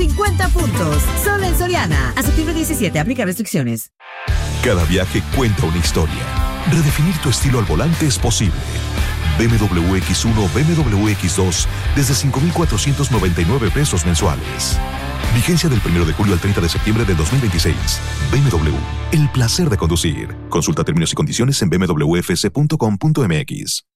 50 puntos. Solo en Soriana. A septiembre 17, aplica restricciones. Cada viaje cuenta una historia. Redefinir tu estilo al volante es posible. BMW X1, BMW X2 desde 5,499 pesos mensuales. Vigencia del 1 de julio al 30 de septiembre de 2026. BMW, el placer de conducir. Consulta términos y condiciones en bmwfc.com.mx.